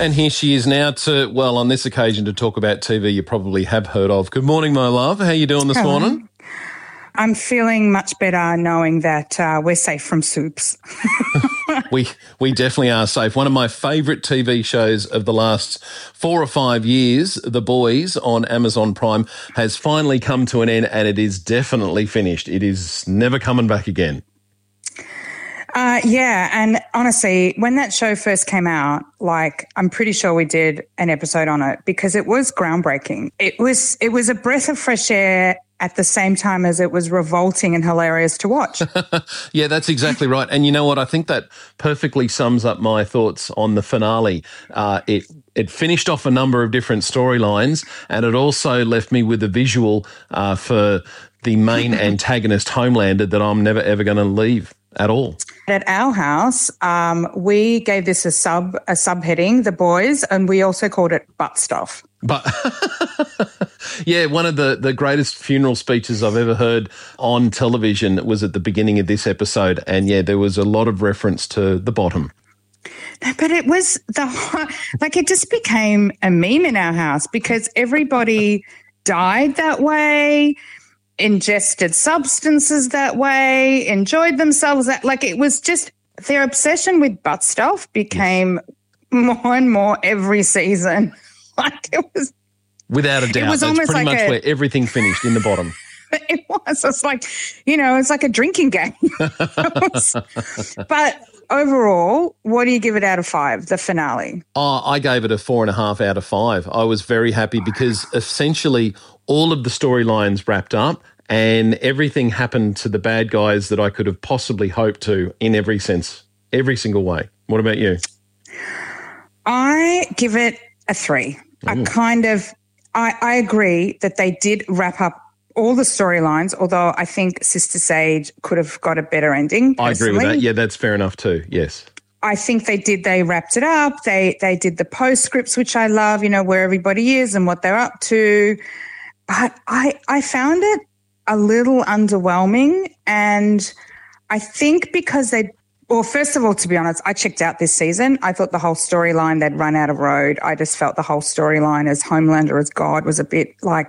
And here she is now on this occasion to talk about TV you probably have heard of. Good morning, my love. How are you doing this morning? I'm feeling much better knowing that we're safe from soups. We definitely are safe. One of my favourite TV shows of the last 4 or 5 years, The Boys on Amazon Prime, has finally come to an end, and it is definitely finished. It is never coming back again. Yeah, and honestly, when that show first came out, I'm pretty sure we did an episode on it because it was groundbreaking. It was a breath of fresh air at the same time as it was revolting and hilarious to watch. Yeah, that's exactly right. And you know what? I think that perfectly sums up my thoughts on the finale. It finished off a number of different storylines, and it also left me with a visual for the main antagonist, Homelander, that I'm never, ever going to leave at all. At our house, we gave this a subheading, The Boys, and we also called it Butt Stuff. But yeah, one of the greatest funeral speeches I've ever heard on television was at the beginning of this episode. And yeah, there was a lot of reference to the bottom. But it was it just became a meme in our house because everybody died that way, ingested substances that way, enjoyed themselves it was just their obsession with butt stuff became more and more every season. It was without a doubt. It was that's almost pretty much where everything finished, in the bottom. It was. It's it's like a drinking game. But overall, what do you give it out of 5, the finale? I gave it a 4.5 out of 5. I was very happy because essentially all of the storylines wrapped up and everything happened to the bad guys that I could have possibly hoped to in every sense, every single way. What about you? I give it a 3. I agree that they did wrap up all the storylines, although I think Sister Sage could have got a better ending. Personally. I agree with that. Yeah, that's fair enough too. Yes. I think they did. They wrapped it up. They did the postscripts, which I love, where everybody is and what they're up to. But I found it a little underwhelming. And I think because first of all, to be honest, I checked out this season. I thought the whole storyline, they'd run out of road. I just felt the whole storyline as Homelander as God was a bit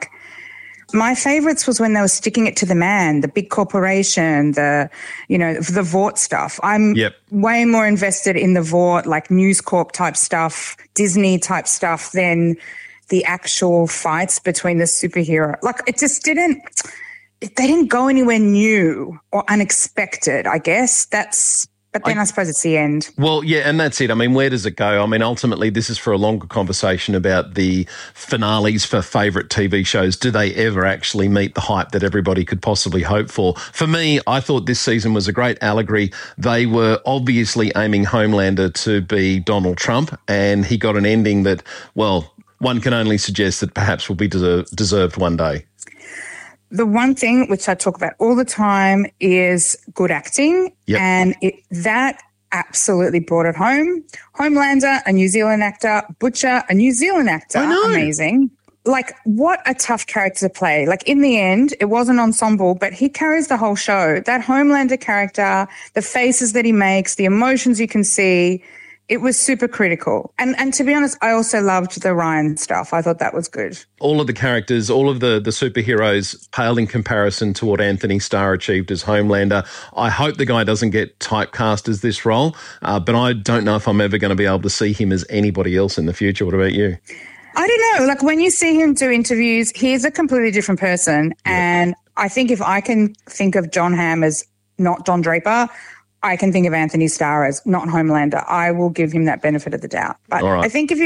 my favorites was when they were sticking it to the man, the big corporation, the Vought stuff. I'm way more invested in the Vought, News Corp type stuff, Disney type stuff than the actual fights between the superhero. It just they didn't go anywhere new or unexpected, I guess. But then I suppose it's the end. Well, yeah, and that's it. I mean, where does it go? I mean, ultimately, this is for a longer conversation about the finales for favourite TV shows. Do they ever actually meet the hype that everybody could possibly hope for? For me, I thought this season was a great allegory. They were obviously aiming Homelander to be Donald Trump, and he got an ending that, well, one can only suggest that perhaps will be deserved one day. The one thing which I talk about all the time is good acting, and that absolutely brought it home. Homelander, a New Zealand actor. Butcher, a New Zealand actor. I know. Amazing. What a tough character to play. In the end, it was an ensemble, but he carries the whole show. That Homelander character, the faces that he makes, the emotions you can see, it was super critical. And to be honest, I also loved the Ryan stuff. I thought that was good. All of the characters, all of the superheroes paled in comparison to what Anthony Starr achieved as Homelander. I hope the guy doesn't get typecast as this role, but I don't know if I'm ever going to be able to see him as anybody else in the future. What about you? I don't know. When you see him do interviews, he's a completely different person. Yeah. And I think if I can think of Jon Hamm as not Don Draper, I can think of Anthony Starr as not Homelander. I will give him that benefit of the doubt. But I think if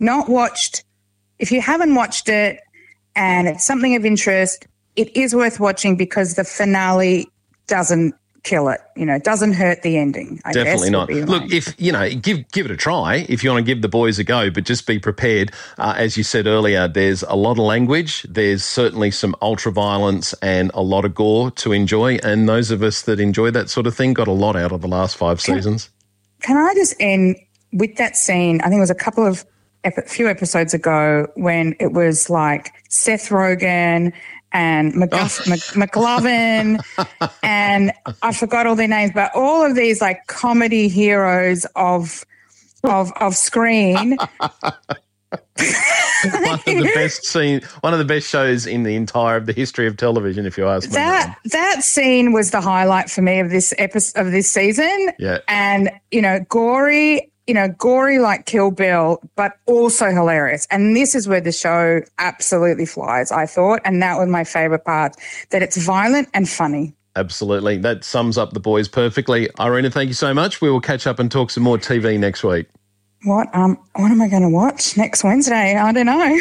you haven't watched it and it's something of interest, it is worth watching because the finale doesn't kill it, doesn't hurt the ending. Definitely not. Look, if, give it a try if you want to give The Boys a go, but just be prepared. As you said earlier, there's a lot of language. There's certainly some ultra-violence and a lot of gore to enjoy. And those of us that enjoy that sort of thing got a lot out of the last 5 seasons. Can I just end with that scene? I think it was a few episodes ago when it was Seth Rogen and McLovin, and I forgot all their names, but all of these comedy heroes of of screen. One of the best shows in the history of television, if you ask me. That scene was the highlight for me of this season. Yeah. And, gory like Kill Bill, but also hilarious. And this is where the show absolutely flies, I thought. And that was my favorite part, that it's violent and funny. Absolutely. That sums up The Boys perfectly. Irina, thank you so much. We will catch up and talk some more TV next week. What am I going to watch next Wednesday? I don't know.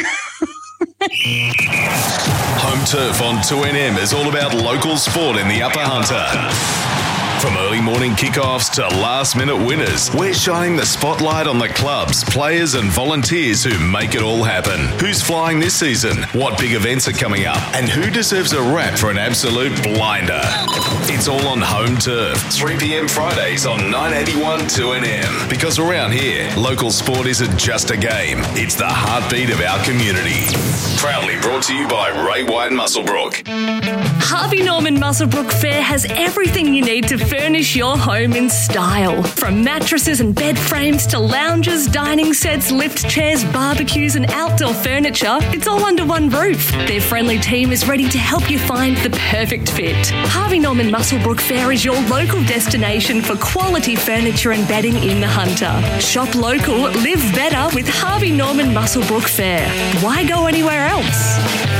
Home Turf on 2NM is all about local sport in the Upper Hunter. From early morning kickoffs to last-minute winners, we're shining the spotlight on the clubs, players and volunteers who make it all happen. Who's flying this season? What big events are coming up? And who deserves a rap for an absolute blinder? It's all on Home Turf, 3 p.m. Fridays on 981 2NM. Because around here, local sport isn't just a game, it's the heartbeat of our community. Proudly brought to you by Ray White Muswellbrook. Harvey Norman Muswellbrook Fair has everything you need to furnish your home in style. From mattresses and bed frames to lounges, dining sets, lift chairs, barbecues and outdoor furniture, it's all under one roof. Their friendly team is ready to help you find the perfect fit. Harvey Norman Muswellbrook Fair is your local destination for quality furniture and bedding in the Hunter. Shop local, live better with Harvey Norman Muswellbrook Fair. Why go anywhere else?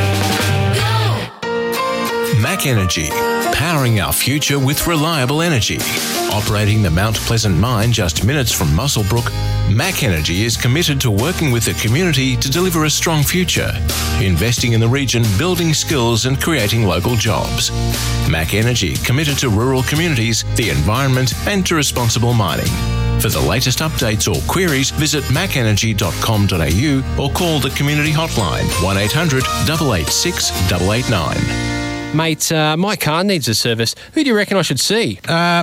Mac Energy, powering our future with reliable energy. Operating the Mount Pleasant mine just minutes from Muswellbrook, Mac Energy is committed to working with the community to deliver a strong future, investing in the region, building skills and creating local jobs. Mac Energy, committed to rural communities, the environment and to responsible mining. For the latest updates or queries, visit macenergy.com.au or call the community hotline 1800 886 889. Mate, my car needs a service. Who do you reckon I should see?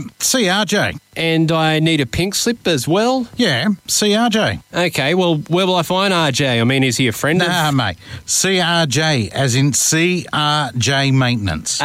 CRJ. And I need a pink slip as well? Yeah, CRJ. Okay, well, where will I find RJ? I mean, is he a friend Nah, mate. CRJ, as in CRJ Maintenance.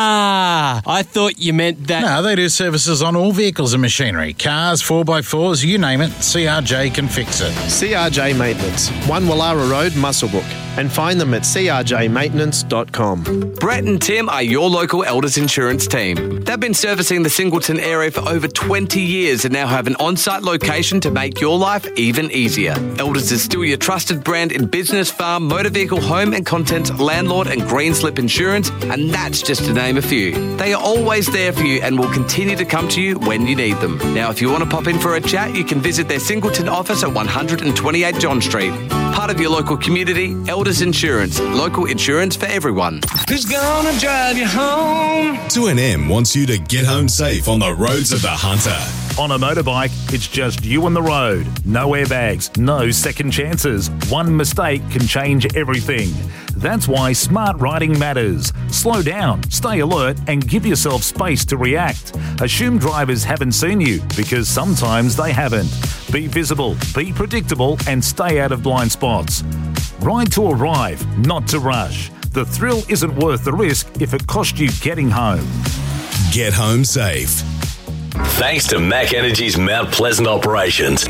Ah, I thought you meant that... No, they do services on all vehicles and machinery. Cars, 4x4s, you name it, CRJ can fix it. CRJ Maintenance, 1 Wallara Road, Muswellbrook. And find them at crjmaintenance.com. Brett and Tim are your local Elders Insurance team. They've been servicing the Singleton area for over 20 years and now have an on-site location to make your life even easier. Elders is still your trusted brand in business, farm, motor vehicle, home and contents, landlord and green slip insurance, and that's just to name a few. They are always there for you and will continue to come to you when you need them. Now, if you want to pop in for a chat, you can visit their Singleton office at 128 John Street. Part of your local community, Elders Insurance. Local insurance for everyone. Who's gonna drive you home? 2NM wants you to get home safe on the roads of the Hunter. On a motorbike, it's just you on the road. No airbags, no second chances. One mistake can change everything. That's why smart riding matters. Slow down, stay alert, and give yourself space to react. Assume drivers haven't seen you, because sometimes they haven't. Be visible, be predictable, and stay out of blind spots. Ride to arrive, not to rush. The thrill isn't worth the risk if it costs you getting home. Get home safe. Thanks to Mac Energy's Mount Pleasant operations.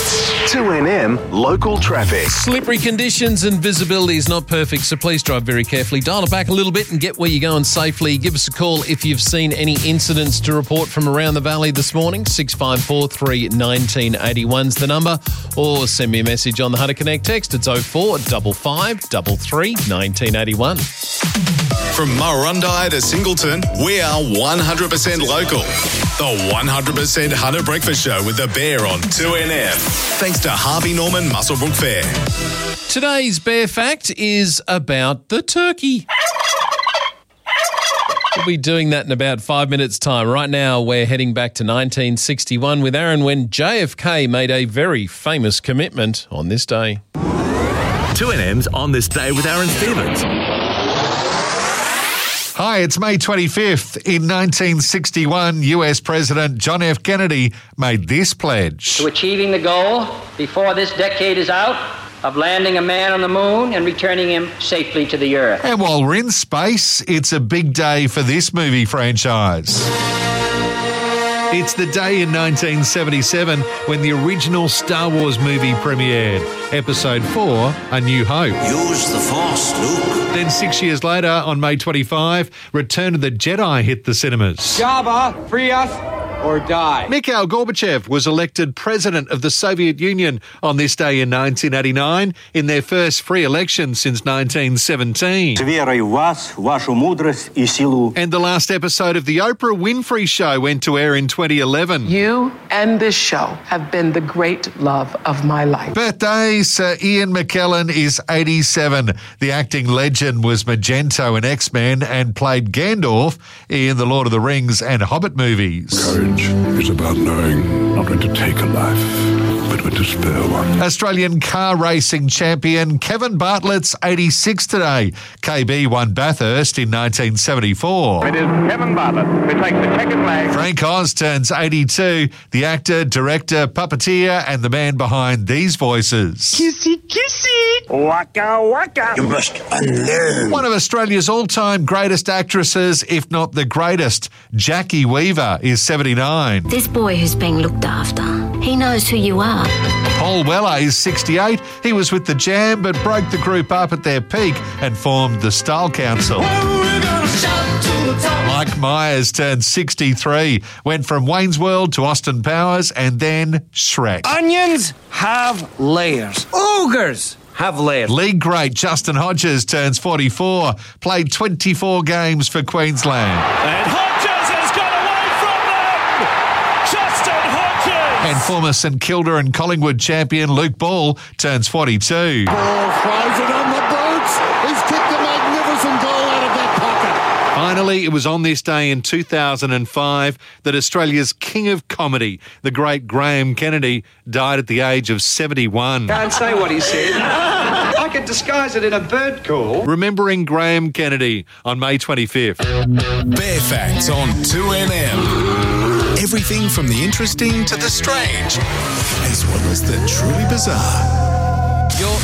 2NM local traffic. Slippery conditions and visibility is not perfect, so please drive very carefully. Dial it back a little bit and get where you're going safely. Give us a call if you've seen any incidents to report from around the valley this morning. 654 1981's the number, or send me a message on the Hunter Connect text. It's 0455 33 1981. From Murrurundi to Singleton, we are 100% local. The 100% Hunter Breakfast Show with the Bear on 2NM. Thanks to Harvey Norman Muswellbrook Fair. Today's Bear Fact is about the turkey. We'll be doing that in about 5 minutes' time. Right now, we're heading back to 1961 with Aaron, when JFK made a very famous commitment on this day. 2NM's On This Day with Aaron Stevens. Hi, it's May 25th. In 1961, US President John F. Kennedy made this pledge. To achieving the goal before this decade is out of landing a man on the moon and returning him safely to the Earth. And while we're in space, it's a big day for this movie franchise. It's the day in 1977 when the original Star Wars movie premiered. Episode 4, A New Hope. Use the Force, Luke. Then 6 years later, on May 25, Return of the Jedi hit the cinemas. Jabba, free us or die. Mikhail Gorbachev was elected president of the Soviet Union on this day in 1989 in their first free election since 1917. And the last episode of The Oprah Winfrey Show went to air in 2011. You and this show have been the great love of my life. Birthday, Sir Ian McKellen is 87. The acting legend was Magento in X-Men and played Gandalf in the Lord of the Rings and Hobbit movies. Courage is about knowing not when to take a life, but when to spare one. Australian car racing champion Kevin Bartlett's 86 today. KB won Bathurst in 1974. It is Kevin Bartlett who takes the checkered flag. Frank Oz turns 82. The actor, director, puppeteer, and the man behind these voices. Kissy, kissy. Waka, waka. You must unlearn. One of Australia's all-time greatest actresses, if not the greatest, Jackie Weaver, is 79. This boy who's being looked after, he knows who you are. Paul Weller is 68. He was with The Jam but broke the group up at their peak and formed the Style Council. Mike Myers turned 63, went from Wayne's World to Austin Powers and then Shrek. Onions have layers. Ogres have layers. League great Justin Hodges turns 44, played 24 games for Queensland. And Hodges has got away from them! Justin Hodges! And former St Kilda and Collingwood champion Luke Ball turns 42. Ball flies it on the boots. He's kicked a magnificent goal out of that pocket. Finally, it was on this day in 2005 that Australia's king of comedy, the great Graham Kennedy, died at the age of 71. Can't say what he said. I could disguise it in a bird call. Remembering Graham Kennedy on May 25th. Bear Facts on 2NM. Everything from the interesting to the strange, as well as the truly bizarre. You're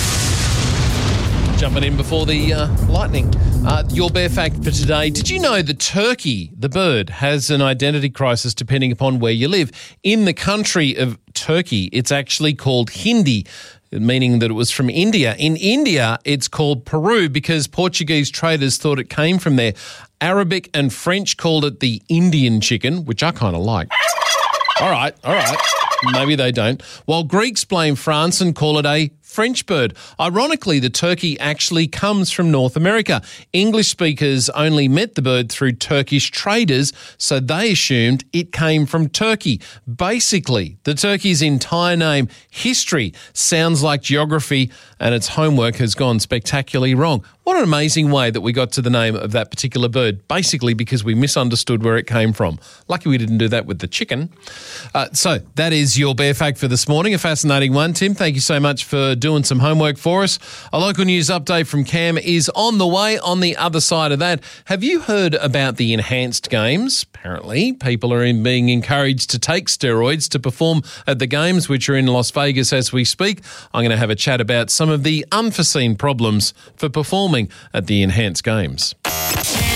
jumping in before the lightning. Your bear fact for today. Did you know the turkey, the bird, has an identity crisis depending upon where you live? In the country of Turkey, it's actually called Hindi, meaning that it was from India. In India, it's called Peru because Portuguese traders thought it came from there. Arabic and French called it the Indian chicken, which I kind of like. All right. Maybe they don't. While Greeks blame France and call it a French bird. Ironically, the turkey actually comes from North America. English speakers only met the bird through Turkish traders, so they assumed it came from Turkey. Basically, the turkey's entire name, history, sounds like geography, and its homework has gone spectacularly wrong. What an amazing way that we got to the name of that particular bird, basically because we misunderstood where it came from. Lucky we didn't do that with the chicken. So that is your bear fact for this morning, a fascinating one. Tim, thank you so much for doing some homework for us. A local news update from Cam is on the way. On the other side of that, have you heard about the enhanced games? Apparently, people are being encouraged to take steroids to perform at the games, which are in Las Vegas as we speak. I'm going to have a chat about some of the unforeseen problems for performing at the enhanced games.